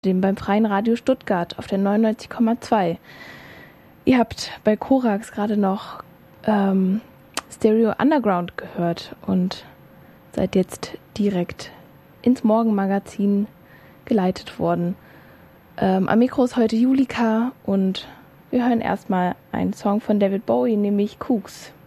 dem beim Freien Radio Stuttgart auf der 99,2. Ihr habt bei Korax gerade noch Stereo Underground gehört und seid jetzt direkt ins Morgenmagazin geleitet worden. Am Mikro ist heute Julika und wir hören erstmal einen Song von David Bowie, nämlich Kooks.